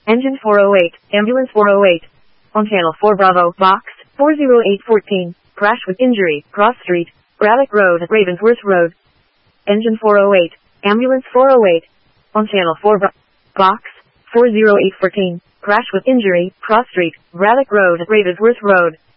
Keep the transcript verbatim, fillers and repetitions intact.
Engine four oh eight, Ambulance four oh eight. On Channel four Bravo, Box, four oh eight fourteen, crash with injury, Cross Street, Braddock Road, Ravensworth Road. Engine four oh eight, Ambulance four oh eight. On Channel four Bravo, Box, four oh eight fourteen, crash with injury, Cross Street, Braddock Road, Ravensworth Road.